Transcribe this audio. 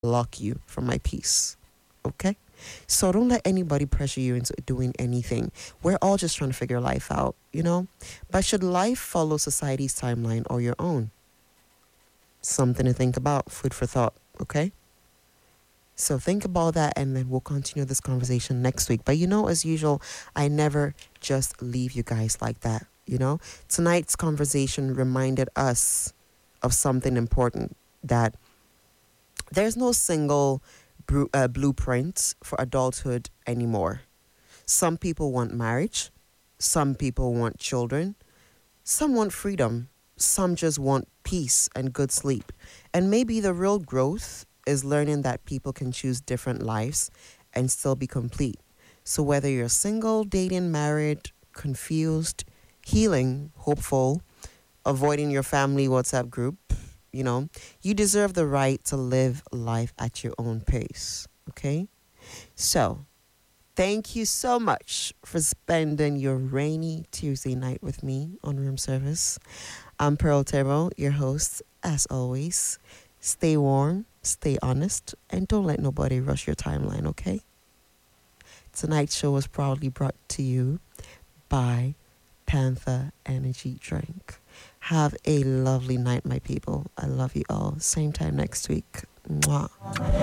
block you from my peace. Okay? So don't let anybody pressure you into doing anything. We're all just trying to figure life out, you know? But should life follow society's timeline or your own? Something to think about, food for thought, okay? So think about that and then we'll continue this conversation next week. But as usual, I never just leave you guys like that, Tonight's conversation reminded us of something important, that there's no single blueprint for adulthood anymore. Some people want marriage, some people want children, some want freedom, some just want peace and good sleep. And maybe the real growth is learning that people can choose different lives and still be complete. So whether you're single, dating, married, confused, healing, hopeful, avoiding your family WhatsApp group, you deserve the right to live life at your own pace. Okay? So, thank you so much for spending your rainy Tuesday night with me on Room Service. I'm Pearl Tero, your host, as always. Stay warm, stay honest, and don't let nobody rush your timeline, okay? Tonight's show was proudly brought to you by Panther Energy Drink. Have a lovely night, my people. I love you all. Same time next week. Mwah.